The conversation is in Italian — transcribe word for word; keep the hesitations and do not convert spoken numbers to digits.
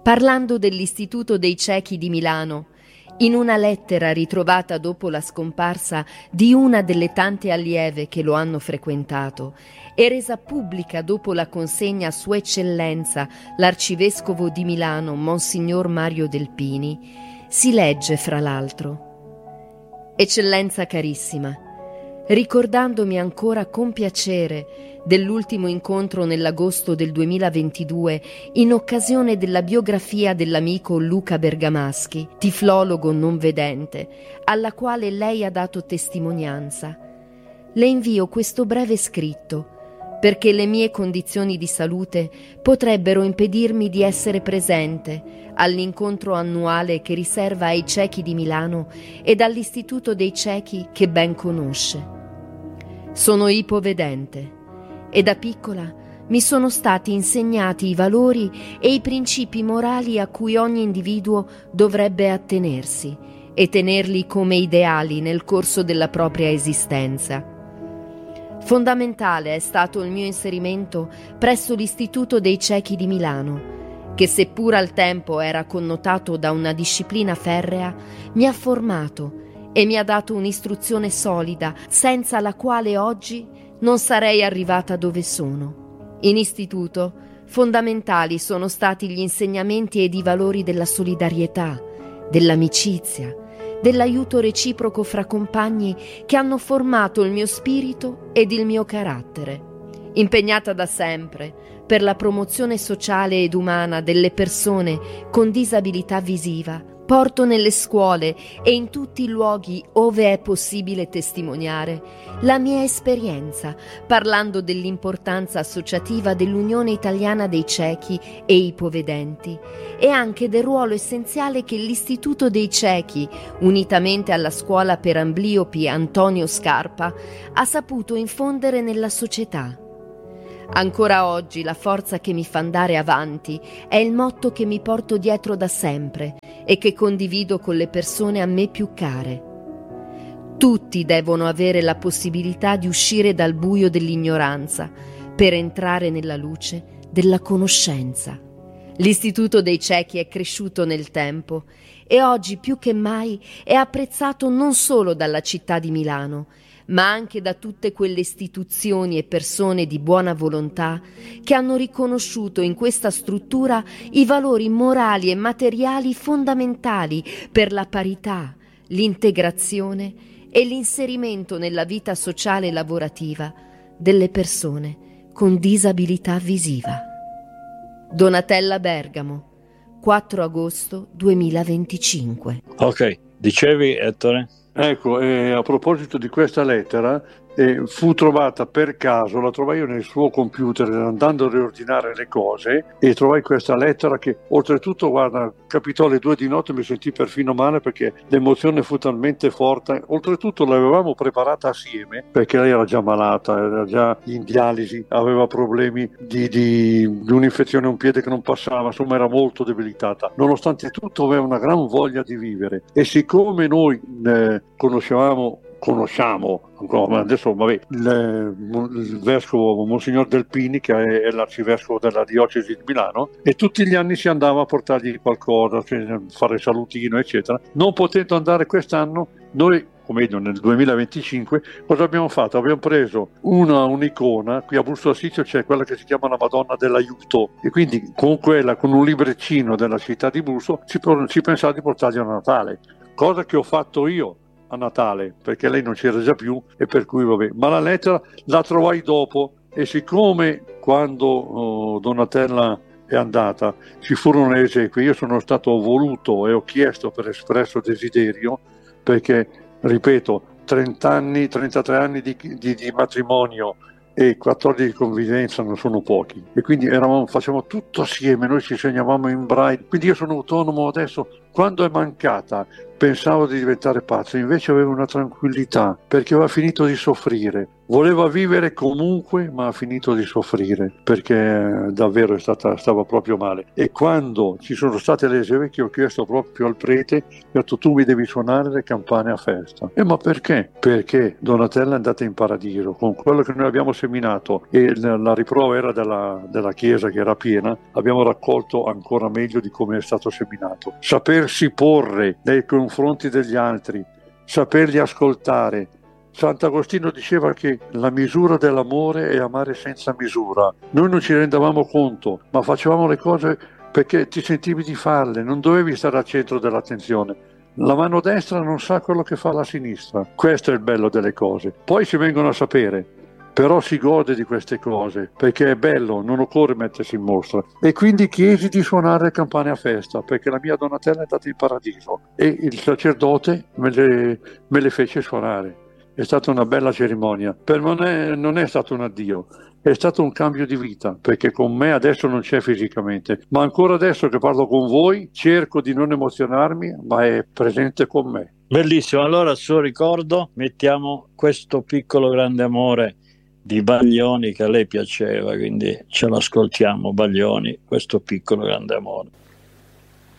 parlando dell'Istituto dei Ciechi di Milano, in una lettera ritrovata dopo la scomparsa di una delle tante allieve che lo hanno frequentato e resa pubblica dopo la consegna a Sua Eccellenza l'Arcivescovo di Milano, Monsignor Mario Delpini, si legge fra l'altro: Eccellenza carissima, ricordandomi ancora con piacere dell'ultimo incontro nell'agosto del duemilaventidue in occasione della biografia dell'amico Luca Bergamaschi, tiflologo non vedente, alla quale lei ha dato testimonianza, le invio questo breve scritto perché le mie condizioni di salute potrebbero impedirmi di essere presente all'incontro annuale che riserva ai ciechi di Milano ed all'Istituto dei Ciechi che ben conosce. Sono ipovedente e da piccola mi sono stati insegnati i valori e i principi morali a cui ogni individuo dovrebbe attenersi e tenerli come ideali nel corso della propria esistenza. Fondamentale è stato il mio inserimento presso l'Istituto dei Ciechi di Milano, che seppur al tempo era connotato da una disciplina ferrea, mi ha formato e mi ha dato un'istruzione solida, senza la quale oggi non sarei arrivata dove sono. In istituto, fondamentali sono stati gli insegnamenti ed i valori della solidarietà, dell'amicizia, dell'aiuto reciproco fra compagni che hanno formato il mio spirito ed il mio carattere. Impegnata da sempre per la promozione sociale ed umana delle persone con disabilità visiva, porto nelle scuole e in tutti i luoghi ove è possibile testimoniare la mia esperienza, parlando dell'importanza associativa dell'Unione Italiana dei Ciechi e Ipovedenti e anche del ruolo essenziale che l'Istituto dei Ciechi, unitamente alla Scuola per Ambliopi Antonio Scarpa, ha saputo infondere nella società. Ancora oggi la forza che mi fa andare avanti è il motto che mi porto dietro da sempre e che condivido con le persone a me più care. Tutti devono avere la possibilità di uscire dal buio dell'ignoranza per entrare nella luce della conoscenza. L'Istituto dei Ciechi è cresciuto nel tempo e oggi più che mai è apprezzato non solo dalla città di Milano, ma anche da tutte quelle istituzioni e persone di buona volontà che hanno riconosciuto in questa struttura i valori morali e materiali fondamentali per la parità, l'integrazione e l'inserimento nella vita sociale e lavorativa delle persone con disabilità visiva. Donatella Bergamo, quattro agosto duemilaventicinque. Ok, dicevi, Ettore? Ecco, eh, a proposito di questa lettera, eh, fu trovata per caso, la trovai io nel suo computer andando a riordinare le cose e trovai questa lettera che oltretutto, guarda, capitò alle due di notte e mi sentii perfino male perché l'emozione fu talmente forte. Oltretutto l'avevamo preparata assieme perché lei era già malata, era già in dialisi, aveva problemi di, di, di un'infezione a un piede che non passava, insomma era molto debilitata. Nonostante tutto aveva una gran voglia di vivere e siccome noi eh, conoscevamo conosciamo adesso vabbè, il, il vescovo Monsignor Delpini, che è, è l'arcivescovo della diocesi di Milano, e tutti gli anni si andava a portargli qualcosa, cioè fare salutino eccetera. Non potendo andare quest'anno, noi, o meglio nel duemilaventicinque, cosa abbiamo fatto? Abbiamo preso una un'icona, qui a Busto Arsizio c'è quella che si chiama la Madonna dell'Aiuto e quindi con quella, con un libreccino della città di Busto, si, si pensava di portargli a Natale, cosa che ho fatto io a Natale perché lei non c'era già più e per cui vabbè, ma la lettera la trovai dopo e siccome quando oh, Donatella è andata ci furono le esequie, io sono stato voluto e ho chiesto per espresso desiderio perché ripeto trenta anni, trentatré anni di, di, di matrimonio e quattordici di convivenza non sono pochi e quindi eravamo, facevamo tutto assieme, noi ci segnavamo in braille, quindi io sono autonomo adesso Quando è mancata pensavo di diventare pazzo, invece avevo una tranquillità perché aveva finito di soffrire. Voleva vivere comunque, ma ha finito di soffrire perché davvero è stata, stava proprio male. E quando ci sono state le esequie ho chiesto proprio al prete, ho detto tu mi devi suonare le campane a festa. E ma perché? Perché Donatella è andata in paradiso con quello che noi abbiamo seminato e la riprova era della, della chiesa che era piena, abbiamo raccolto ancora meglio di come è stato seminato. Sapersi porre nei confronti degli altri, saperli ascoltare. Sant'Agostino diceva che la misura dell'amore è amare senza misura. Noi non ci rendavamo conto, ma facevamo le cose perché ti sentivi di farle, non dovevi stare al centro dell'attenzione. La mano destra non sa quello che fa la sinistra. Questo è il bello delle cose. Poi si vengono a sapere, però si gode di queste cose, perché è bello, non occorre mettersi in mostra. E quindi chiesi di suonare le campane a festa, perché la mia Donatella è andata in paradiso e il sacerdote me le, me le fece suonare. È stata una bella cerimonia. Per me non è stato un addio, è stato un cambio di vita, perché con me adesso non c'è fisicamente, ma ancora adesso che parlo con voi cerco di non emozionarmi, ma è presente con me. Bellissimo, allora a suo ricordo mettiamo questo piccolo grande amore di Baglioni che a lei piaceva, quindi ce l'ascoltiamo, Baglioni, questo piccolo grande amore.